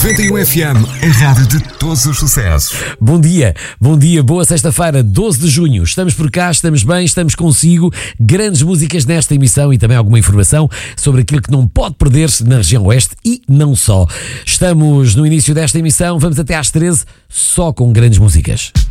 91 FM, a rádio de todos os sucessos. Bom dia, boa sexta-feira, 12 de junho. Estamos por cá, estamos bem, estamos consigo. Grandes músicas nesta emissão e também alguma informação sobre aquilo que não pode perder-se na região oeste e não só. Estamos no início desta emissão, vamos até às 13, só com grandes músicas.